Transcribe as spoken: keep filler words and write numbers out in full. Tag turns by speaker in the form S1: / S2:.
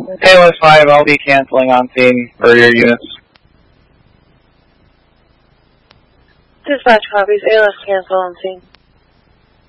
S1: A L S five, I'll be canceling on scene for your units.
S2: Dispatch copies. A L S cancel on scene.